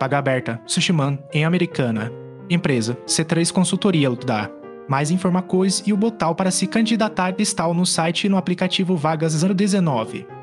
Vaga aberta, Sushiman, em Americana. Empresa, C3 Consultoria Lutdar. Mais informações e o botão para se candidatar está no site e no aplicativo Vagas 019.